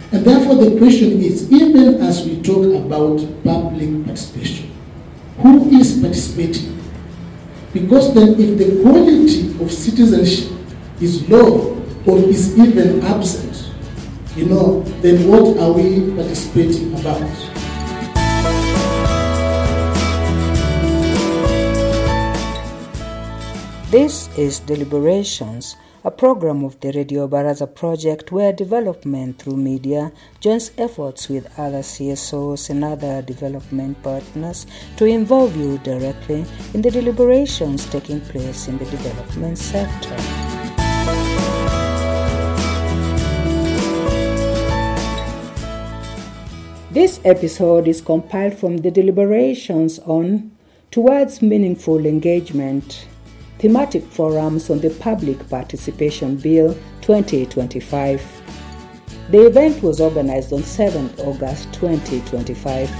And therefore the question is, even as we talk about public participation, who is participating? Because then if the quality of citizenship is low or is even absent, then what are we participating about? This is Deliberations, a program of the Radio Baraza project where development through media joins efforts with other CSOs and other development partners to involve you directly in the deliberations taking place in the development sector. This episode is compiled from the deliberations on Towards Meaningful Engagement, thematic forums on the Public Participation Bill 2025. The event was organized on 7th August 2025.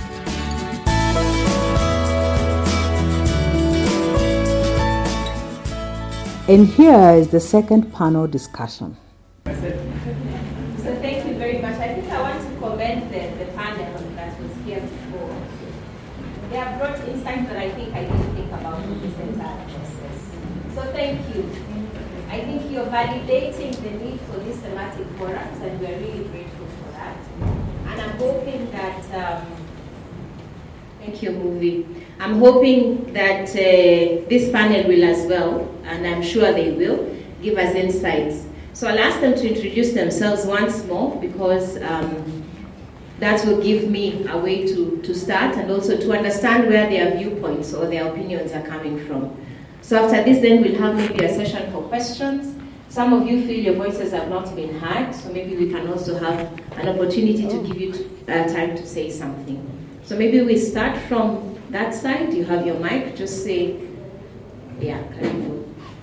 And here is the second panel discussion. So thank you very much. I think I want to commend the panel that was here before. They have brought insights that I think I didn't think about in this entire process. So thank you. I think you're validating the need for these thematic forums, and we're really grateful for that. And I'm hoping that, thank you, Movie. I'm hoping that this panel will as well, and I'm sure they will, give us insights. So I'll ask them to introduce themselves once more, because that will give me a way to start, and also to understand where their viewpoints or their opinions are coming from. So after this, then we'll have maybe a session for questions. Some of you feel your voices have not been heard, so maybe we can also have an opportunity to give you time to say something. So maybe we start from that side. You have your mic, just say, yeah, Karibu.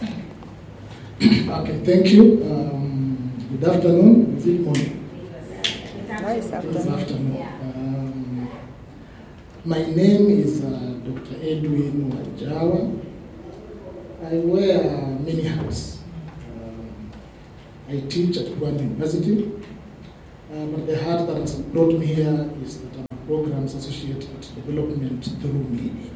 Okay, thank you. Good afternoon. Is it morning? Nice afternoon. My name is Dr. Edwin Wajawa. I wear many hats. I teach at Kwani University, but the hat that has brought me here is that I'm a programs associate at development through media.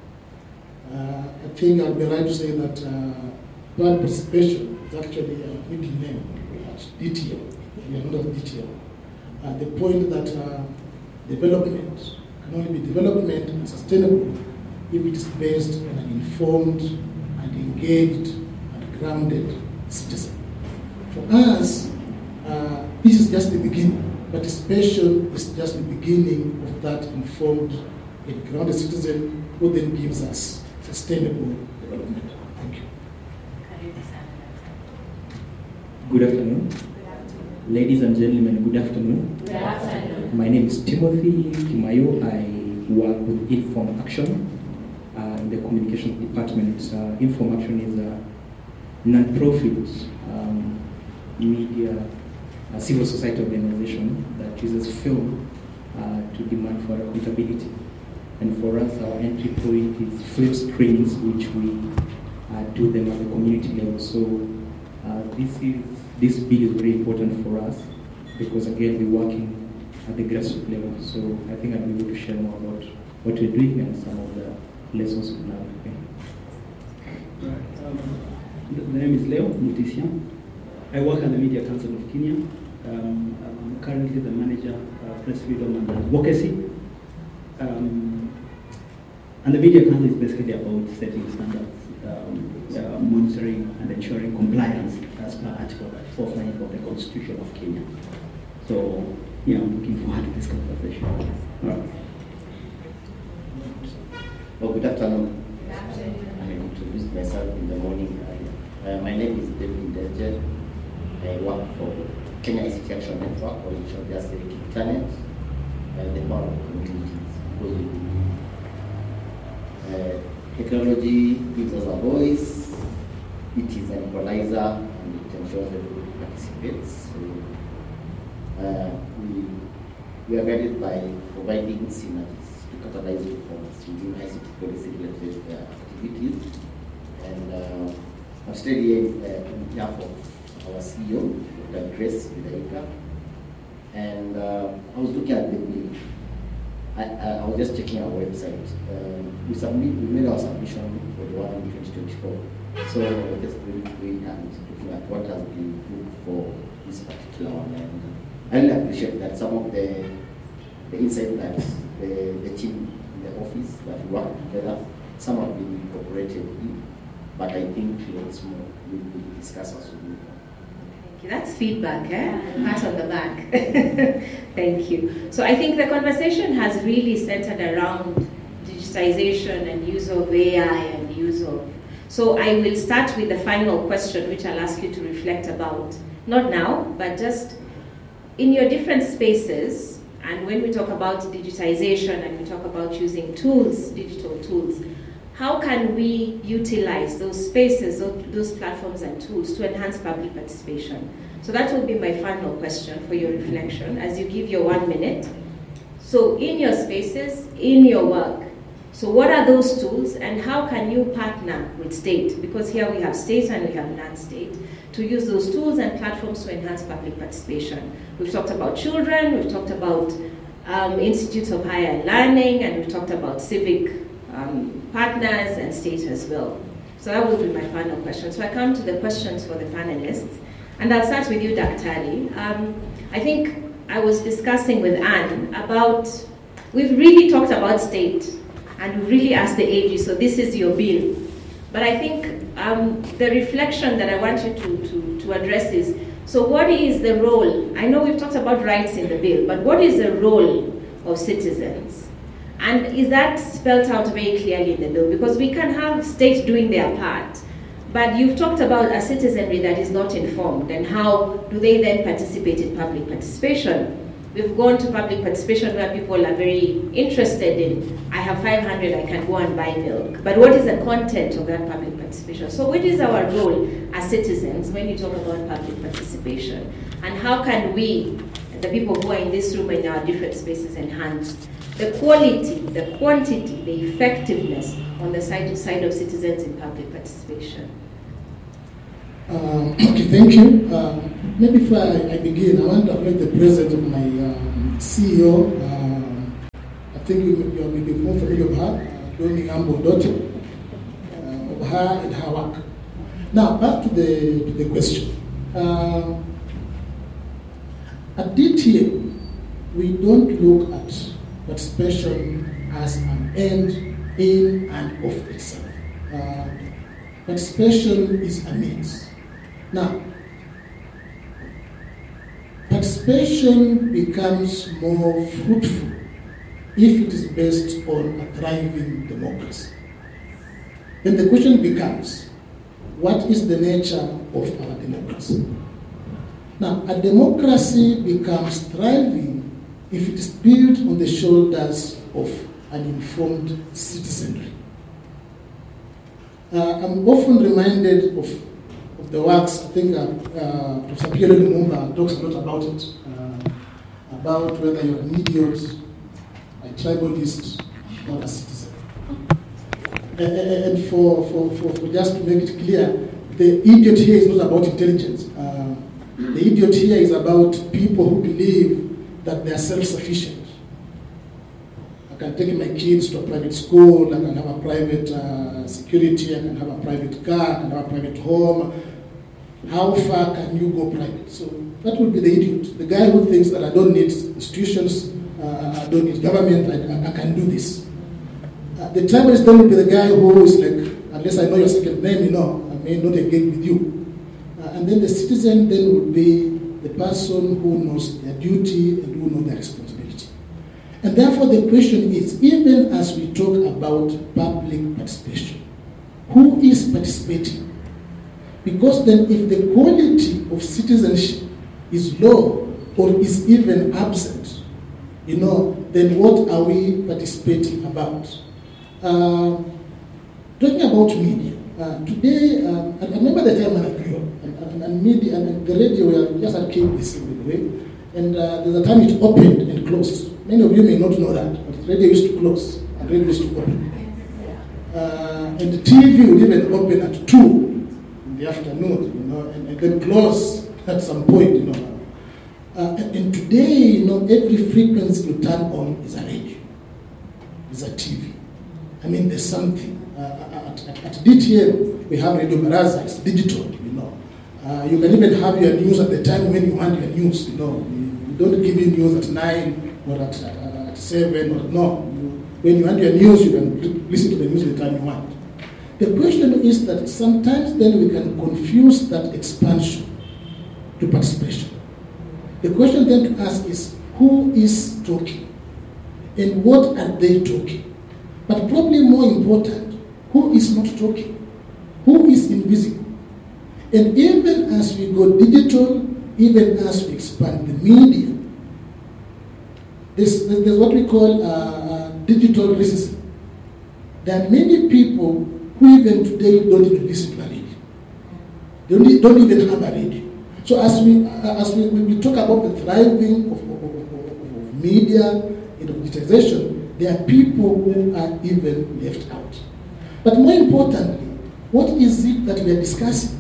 I think I'll be right to say that public participation is actually a middle name at DTL. We are not at DTL. The point that development can only be development and sustainable if it is based on an informed and engaged and grounded citizen. For us, this is just the beginning. Participation is just the beginning of that informed and grounded citizen who then gives us sustainable development. Thank you. Good afternoon. Ladies and gentlemen, good afternoon. Good afternoon. My name is Timothy Kimayo. I work with Inform Action in the communications department. Inform Action is a non-profit media, civil society organization that uses film to demand for accountability. And for us, our entry point is film screenings, which we do them at the community level. So this bill is very important for us because, again, we're working at the grassroots level. So I think I'll be able to share more about what we're doing and some of the lessons we learned. The name is Leo Mutisian. I work at the Media Council of Kenya. I'm currently the manager of press freedom and advocacy. And the Media Council is basically about setting standards, monitoring and ensuring compliance as per Article 4.5 of the Constitution of Kenya. So, yeah, I'm looking forward to this conversation. All right. Well, good afternoon. I introduced myself in the morning. My name is David Deje. I work for Kenya ICT Action Network, or you should just say KICTANET, the power of communities. Technology gives us a voice, it is an equalizer, and it ensures everybody participates. So we are guided by providing synergies to catalyze reforms within ICT policy related activities. And I'm still here in behalf of our CEO, Dr. Grace Vidaika, And I was looking at the bill. I was just checking our website. We made our submission for the one in 2024. So just briefly and looking at what has been put for this particular one. And I really appreciate that some of the insight that the team in the office that work together, some have been incorporated in, but I think lots more will be discussed as we move on. Thank you. That's feedback, eh? Pat on the back. Thank you. So I think the conversation has really centered around digitization and use of AI and use of... So I will start with the final question, which I'll ask you to reflect about. Not now, but just in your different spaces, and when we talk about digitization and we talk about using tools, digital tools, how can we utilize those spaces, those platforms and tools to enhance public participation? So that will be my final question for your reflection as you give your 1 minute. So in your spaces, in your work, so what are those tools and how can you partner with state? Because here we have state and we have non-state to use those tools and platforms to enhance public participation. We've talked about children, we've talked about institutes of higher learning, and we've talked about civic partners and state as well. So that will be my final question. So I come to the questions for the panelists, and I'll start with you, Daktari. I think I was discussing with Anne about, we've really talked about state, and we've really asked the AG, so this is your bill. But I think the reflection that I want you to address is, so what is the role? I know we've talked about rights in the bill, but what is the role of citizens? And is that spelled out very clearly in the bill? Because we can have states doing their part, but you've talked about a citizenry that is not informed, and how do they then participate in public participation? We've gone to public participation where people are very interested in, I have 500, I can go and buy milk. But what is the content of that public participation? So what is our role as citizens when you talk about public participation? And how can we, the people who are in this room and in our different spaces, enhance the quality, the quantity, the effectiveness on the side of citizens in public participation? Okay, thank you. Maybe before I begin, I want to acknowledge the presence of my CEO. I think you may be more familiar with her, Doni Ambo Doto, of her and her work. Now, back to the question. At DTM, we don't look at participation as an end in and of itself. Participation is a means. Now, participation becomes more fruitful if it is based on a thriving democracy. Then the question becomes, what is the nature of our democracy? Now, a democracy becomes thriving if it is built on the shoulders of an informed citizenry. I'm often reminded of the works, I think Professor Pierre Lumumba talks a lot about it, about whether you're an idiot, a tribalist, or a citizen. And for just to make it clear, the idiot here is not about intelligence. The idiot here is about people who believe that they are self-sufficient. I can take my kids to a private school, I can have a private security, I can have a private car, I can have a private home. How far can you go private? So that would be the idiot. The guy who thinks that I don't need institutions, I don't need government, I can do this. The tribalist then would be the guy who is like, unless I know your second name, I may not engage with you. And then the citizen then would be the person who knows their duty and who knows their responsibility. And therefore the question is, even as we talk about public participation, who is participating? Because then if the quality of citizenship is low or is even absent, then what are we participating about? Talking about media, today, I remember the time when I grew up, and media and the radio were just at KBC, by the way, and there's a time it opened and closed. Many of you may not know that, but radio used to close and radio used to open. And the TV would even open at 2 in the afternoon, and then close at some point, And today, every frequency you turn on is a radio, is a TV. I mean, there's something. At DTM, we have Radio Baraza, it's digital, you can even have your news at the time when you want your news, You don't give you news at 9 or at 7, or no. When you want your news, you can listen to the news the time you want. The question is that sometimes then we can confuse that expansion to participation. The question then to ask is, who is talking? And what are they talking? But probably more important, who is not talking? Who is invisible? And even as we go digital, even as we expand the media, there's what we call digital racism. There are many people who even today don't even listen to a radio. They don't even have a radio. So as we talk about the thriving of media and of digitization, there are people who are even left out. But more importantly, what is it that we are discussing?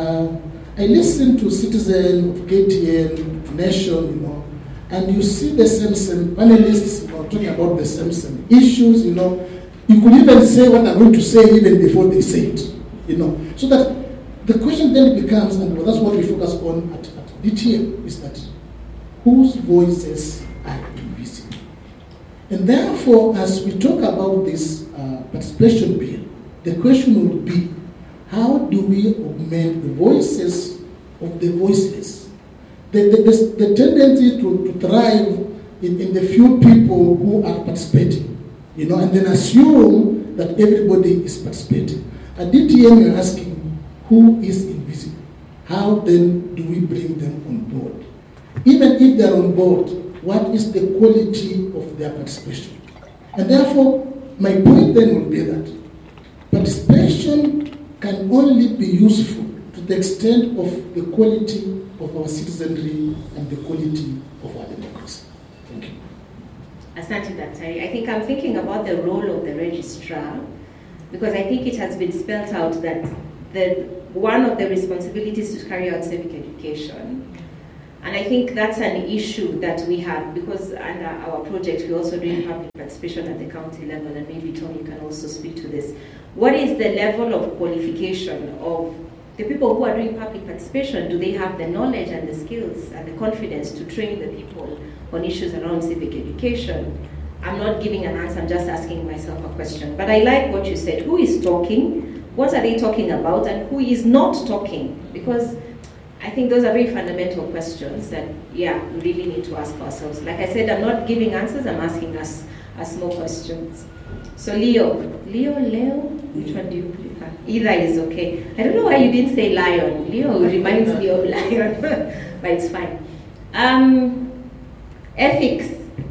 I listen to Citizen, of KTN, to Nation, and you see the same panelists talking about the same issues. You could even say what I'm going to say even before they say it. So that the question then becomes, and that's what we focus on at DTM, is that whose voices are invisible. And therefore, as we talk about this participation bill, the question would be, how do we augment the voices of the voiceless? The tendency to thrive in the few people who are participating, and then assume that everybody is participating. At DTM, you're asking, who is invisible? How then do we bring them on board? Even if they're on board, what is the quality of their participation? And therefore, my point then will be that participation can only be useful to the extent of the quality of our citizenry and the quality of our democracy. Thank you. Asante Daktari. I think I'm thinking about the role of the registrar, because I think it has been spelled out that one of the responsibilities is to carry out civic education. And I think that's an issue that we have, because under our project we're also doing public participation at the county level, and maybe Tony can also speak to this. What is the level of qualification of the people who are doing public participation? Do they have the knowledge and the skills and the confidence to train the people on issues around civic education? I'm not giving an answer, I'm just asking myself a question. But I like what you said. Who is talking? What are they talking about? And who is not talking? Because I think those are very fundamental questions that, we really need to ask ourselves. Like I said, I'm not giving answers, I'm asking us more questions. So Leo, which one do you prefer? Either is okay. I don't know why you didn't say lion. Leo reminds me of lion, but it's fine. Ethics,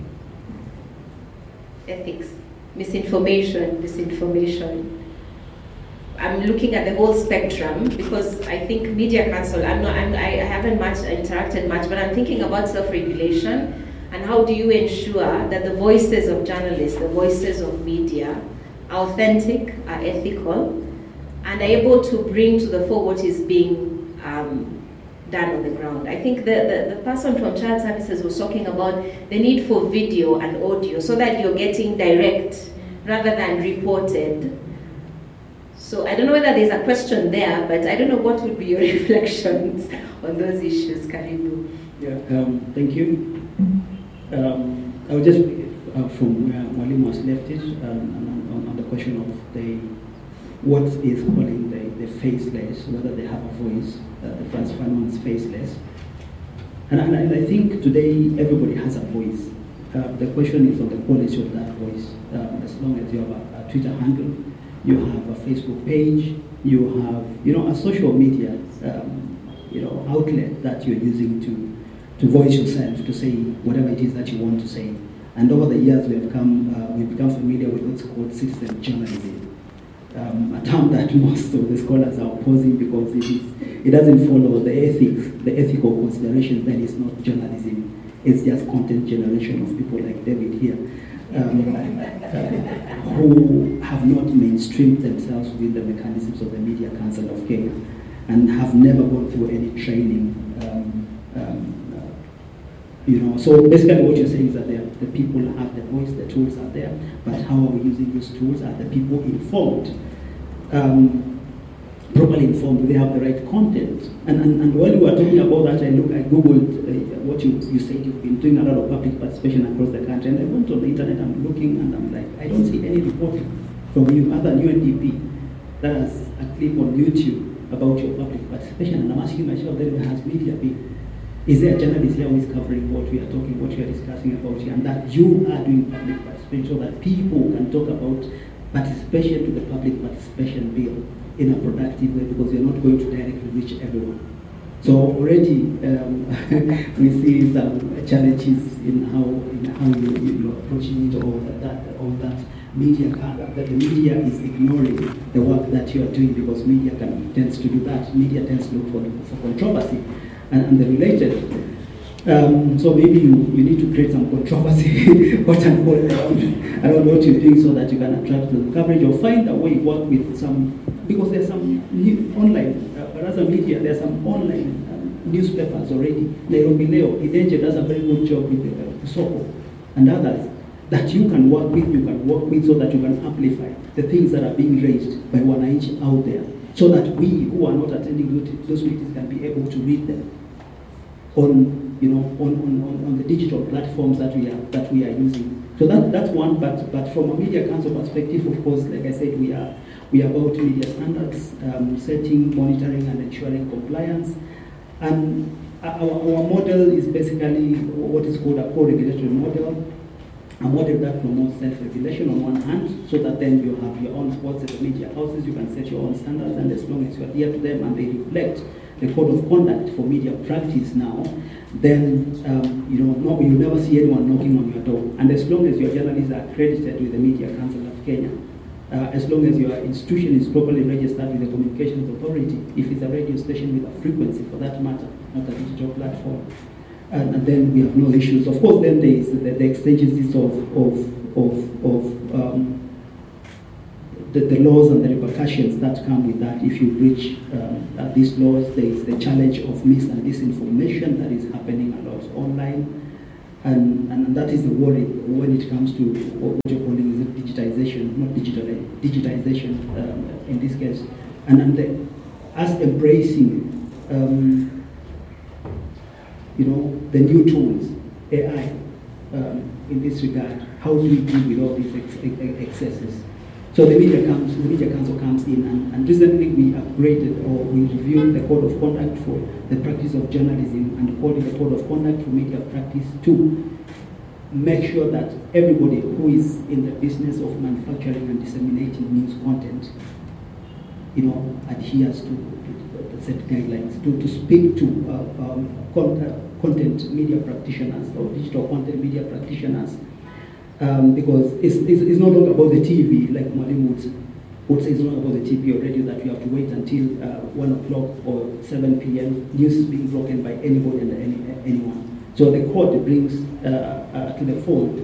misinformation, disinformation. I'm looking at the whole spectrum, because I think Media Council, I haven't interacted much, but I'm thinking about self-regulation and how do you ensure that the voices of journalists, the voices of media are authentic, are ethical, and are able to bring to the fore what is being done on the ground. I think the person from Child Services was talking about the need for video and audio so that you're getting direct rather than reported. So I don't know whether there's a question there, but I don't know what would be your reflections on those issues, Karibu. Yeah, thank you. I would just from where Mwalimu has left it on the question of what is calling the faceless, whether they have a voice. The first one is faceless, and I think today everybody has a voice. The question is on the quality of that voice. As long as you have a Twitter handle, you have a Facebook page, you have a social media outlet that you're using to voice yourself, to say whatever it is that you want to say. And over the years we've become familiar with what's called citizen journalism, a term that most of the scholars are opposing because it doesn't follow the ethical considerations. That is not journalism. It's just content generation of people like David here, who have not mainstreamed themselves with the mechanisms of the Media Council of Kenya and have never gone through any training So basically what you're saying is that the people have the voice, the tools are there, but how are we using these tools? Are the people informed? Properly informed? Do they have the right content? And while you were talking about that, I Googled what you said you've been doing a lot of public participation across the country, and I went on the internet, I'm looking, and I'm like, I don't see any report from you, other than UNDP, that has a clip on YouTube about your public participation, and I'm asking myself, then has media been? Is there a journalist here who is covering what we are talking, what we are discussing about here, and that you are doing public participation so that people can talk about participation to the public participation bill in a productive way, because we are not going to directly reach everyone. So already we see some challenges in how you're approaching it, or that media that the media is ignoring the work that you are doing, because media tends to do that. Media tends to look for controversy and the related. So maybe you need to create some controversy around what you're doing, so that you can attract the coverage, or find a way to work with some, because there's some new online, Baraza Media, there's some online newspapers already. Nairobi Leo, Idenje does a very good job with Soko and others that you can work with, so that you can amplify the things that are being raised by wananchi out there, so that we who are not attending those meetings can be able to read them on the digital platforms that we are using. So that's one. But from a Media Council perspective, of course, like I said, we are about media standards, setting, monitoring, and ensuring compliance. And our model is basically what is called a co-regulatory model. A model that promotes self-regulation on one hand, so that then you have your own spots at the media houses, you can set your own standards, and as long as you adhere to them and they reflect the code of conduct for media practice now, then you'll never see anyone knocking on your door. And as long as your journalists are accredited with the Media Council of Kenya, as long as your institution is properly registered with the Communications Authority, if it's a radio station with a frequency for that matter, not a digital platform, and then we have no issues. Of course, then there is the exigencies of the laws and the repercussions that come with that. If you breach these laws, there is the challenge of mis and disinformation that is happening a lot online, and that is the worry when it comes to what you're calling digitization, not digitization in this case, and us embracing the new tools, AI, in this regard. How do we deal with all these excesses? So the Media Council comes in, and recently we upgraded, or we reviewed the code of conduct for the practice of journalism, and the code of conduct for media practice to make sure that everybody who is in the business of manufacturing and disseminating news content, adheres to the set guidelines, to speak to content media practitioners or digital content media practitioners, because it's no longer about the TV, like Mwalimu would say. It's not about the TV or radio that you have to wait until 1 o'clock or 7 p.m. News is being broken by anybody and anyone. So the code brings to the fold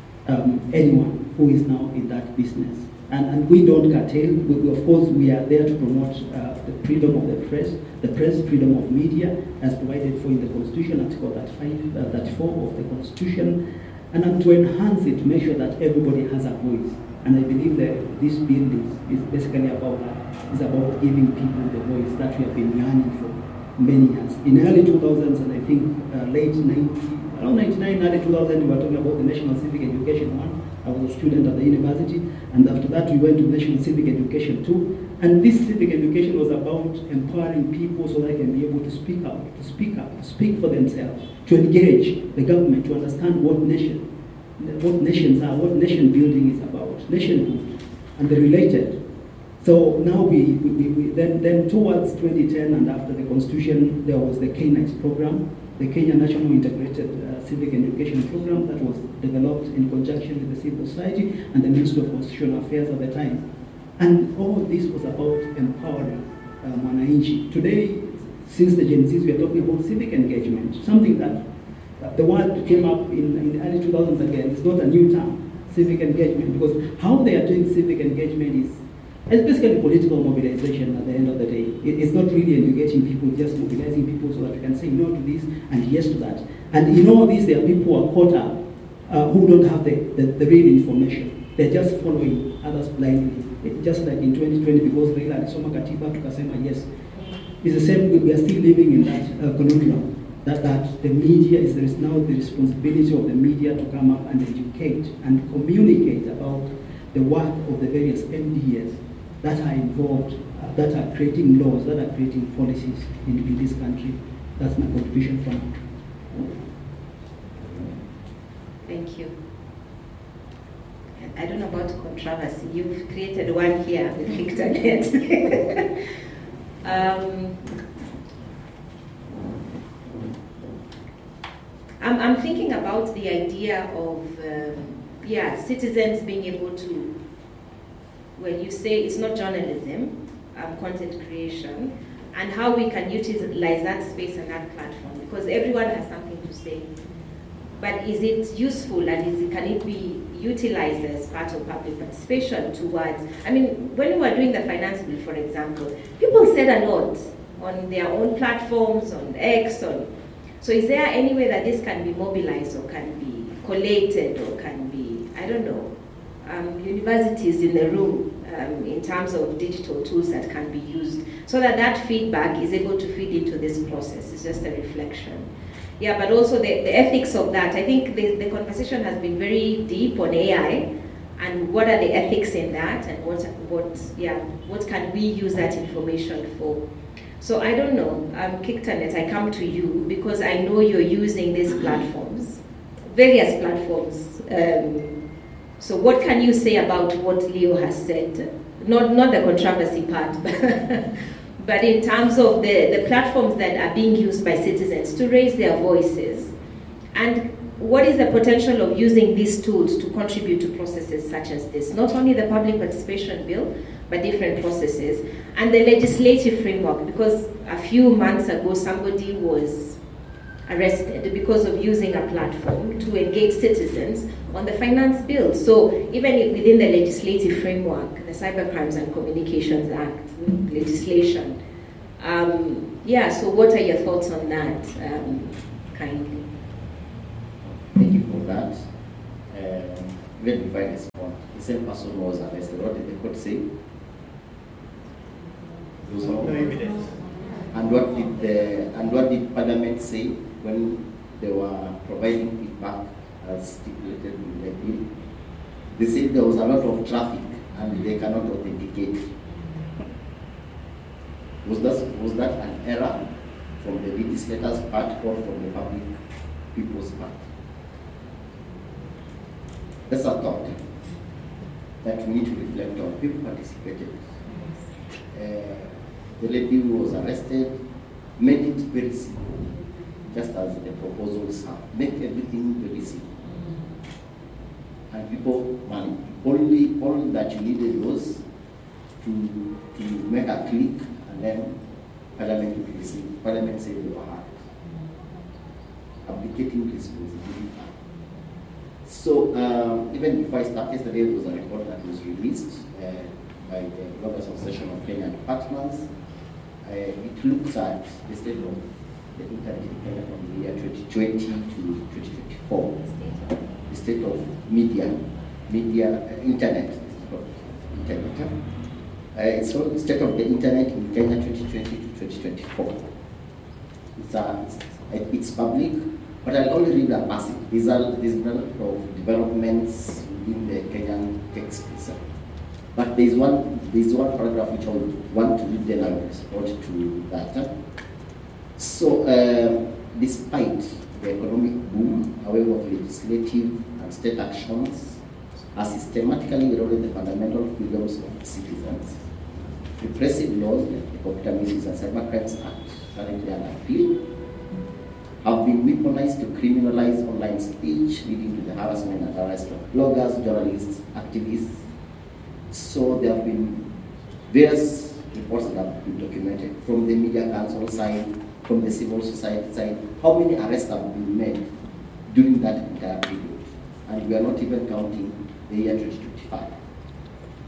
anyone who is now in that business. And we don't curtail. Of course, we are there to promote the freedom of the press freedom of media, as provided for in the Constitution, Article 34 of the Constitution, and to enhance it, to make sure that everybody has a voice. And I believe that this bill is basically about that. It's about giving people the voice that we have been yearning for many years. In the early 2000s, and I think around 99, early 2000, we were talking about the National Civic Education 1. I was a student at the university, and after that we went to National Civic Education 2. And this civic education was about empowering people so they can be able to speak up, to speak for themselves, to engage the government, to understand what nations are, what nation building is about, nationhood, and the related. So now we then towards 2010 and after the Constitution, there was the KNICE program, the Kenya National Integrated Civic Education Program, that was developed in conjunction with the civil society and the Ministry of Constitutional Affairs at the time. And all this was about empowering wananchi. Today, since the Gen Zs, we are talking about civic engagement, something that the word came up in the early 2000s again. It's not a new term, civic engagement, because how they are doing civic engagement is It's basically political mobilization at the end of the day. It's not really educating people, just mobilizing people so that we can say no to this and yes to that. And in all this, there are people who are caught up who don't have the real information. They're just following others blindly. Just like in 2020, because Raila alisoma katiba tukasema yes. It's the same, we are still living in that conundrum. That the media there is now the responsibility of the media to come up and educate and communicate about the work of the various MDAs that are involved, that are creating laws, that are creating policies in this country. That's my contribution from it. Thank you. I don't know about controversy. You've created one here with Victornet. I'm thinking about the idea of citizens being able to, when you say it's not journalism, content creation, and how we can utilize that space and that platform, because everyone has something to say. But is it useful and can it be utilized as part of public participation towards, I mean, when we were doing the finance bill, for example, people said a lot on their own platforms, on X, so is there any way that this can be mobilized or can be collated or can be, I don't know, universities in the room in terms of digital tools that can be used so that feedback is able to feed into this process? It's just a reflection. Yeah, but also the ethics of that. I think the conversation has been very deep on AI and what are the ethics in that and what can we use that information for. So I don't know, Victornet, I come to you because I know you're using these platforms, various platforms. So what can you say about what Leo has said? Not the controversy part, but in terms of the platforms that are being used by citizens to raise their voices, and what is the potential of using these tools to contribute to processes such as this? Not only the public participation bill, but different processes. And the legislative framework, because a few months ago somebody was arrested because of using a platform to engage citizens on the finance bill. So even within the legislative framework, the Cybercrimes and Communications Act legislation, so what are your thoughts on that, kindly? Thank you for that. Even if I respond, the same person was arrested. What did the court say? There was no evidence. And what did Parliament say when they were providing feedback as stipulated in the bill? They said there was a lot of traffic and they cannot authenticate. Was that an error from the legislators' part or from the public people's part? That's a thought that we need to reflect on. People participated. The lady who was arrested made it very simple, just as the proposals are. Make everything very simple. And people, all that you needed was to make a click, and then Parliament would receive. Parliament said they were hard. Abdicating responsibility. So even before I started yesterday, there was a report that was released by the Global Association of Kenyan Departments. It looks at the state of the internet in Kenya from the year 2020 to 2024. The state of internet. It's called the state of the internet in Kenya 2020 to 2024. It's public. But I'll only read a passage. These are of developments within the Kenyan text itself. But there's one paragraph which I want to read, then I will respond to that. So, despite the economic boom, however, of legislative and state actions are systematically eroding the fundamental freedoms of citizens. Repressive laws like the Computer Misuse and Cybercrimes Act, currently under appeal, have been weaponized to criminalize online speech, leading to the harassment and arrest of bloggers, journalists, activists. So there have been various reports that have been documented from the Media Council side, from the civil society side, how many arrests have been made during that entire period. And we are not even counting the year 2025.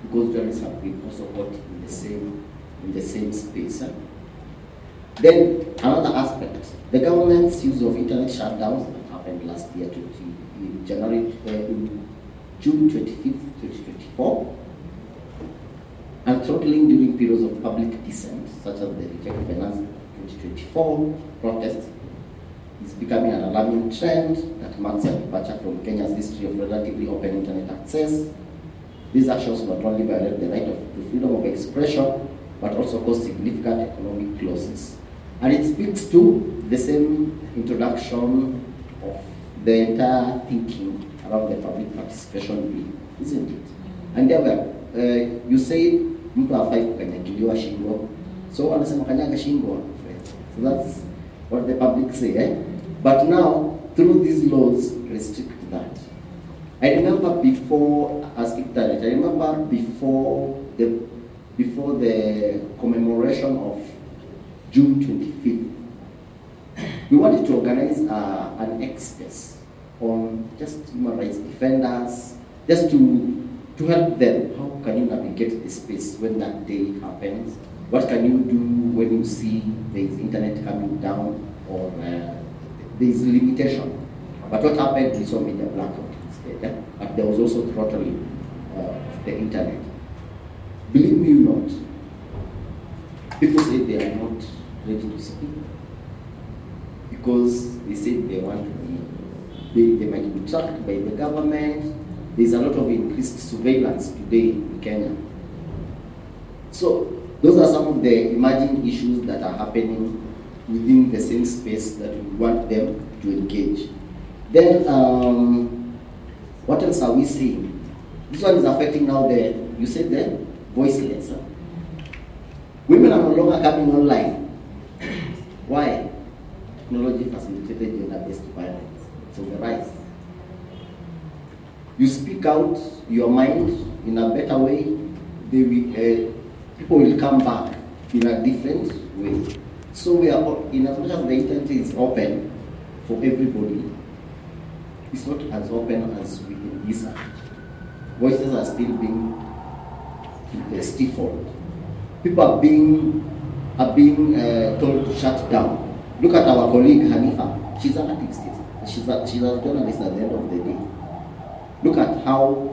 because journalists have been also caught in the same space. Then another aspect, the government's use of internet shutdowns that happened last year, in June 25th, 2024, and throttling during periods of public dissent, such as the Reject Finance 2024 protests, is becoming an alarming trend that marks a departure from Kenya's history of relatively open internet access. These actions not only violate the right to freedom of expression, but also cause significant economic losses. And it speaks to the same introduction of the entire thinking around the public participation bill, isn't it? And there you say mtu hafai kukanyagiliwa shingo, so wanasema kanyaga shingo. So that's what the public say, eh? But now, through these laws, restrict that. I remember before, as internet, I remember before the commemoration of June 25th, we wanted to organize an express on just human rights defenders, just to help them. How can you navigate the space when that day happens? What can you do when you see there is internet coming down or there is limitation? But what happened, we saw media blackout instead, eh? But there was also throttling of the internet. Believe me or not, people say they are not ready to speak because they say they want to be, they might be tracked by the government. There's a lot of increased surveillance today in Kenya. So those are some of the emerging issues that are happening within the same space that we want them to engage. Then, what else are we seeing? This one is affecting now you said the voiceless. Huh? Women are no longer coming online. Why? Technology facilitated gender-based violence. It's on the rise. You speak out your mind in a better way, people will come back in a different way. So we are, in as much as the internet is open for everybody, it's not as open as we can research. Voices are still being stifled. People are being told to shut down. Look at our colleague Hanifa. She's an activist. She's a journalist at the end of the day. Look at how